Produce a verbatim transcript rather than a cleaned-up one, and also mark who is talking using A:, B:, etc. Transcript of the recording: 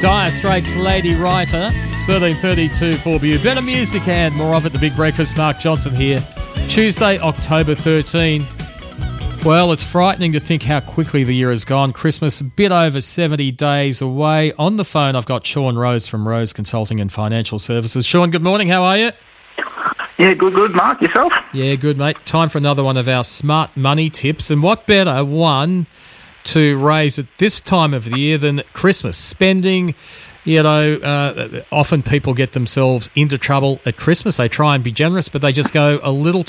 A: Dire Straits' Lady Writer, thirteen thirty-two for you. Better music and more of it. The Big Breakfast. Mark Johnson here. Tuesday, October thirteenth. Well, it's frightening to think how quickly the year has gone. Christmas, a bit over seventy days away. On the phone, I've got Sean Rose from Rose Consulting and Financial Services. Sean, good morning. How are you?
B: Yeah, good, good. Mark, yourself?
A: Yeah, good, mate. Time for another one of our smart money tips. And what better one to raise at this time of the year than Christmas? Spending, you know, uh, often people get themselves into trouble at Christmas. They try and be generous, but they just go a little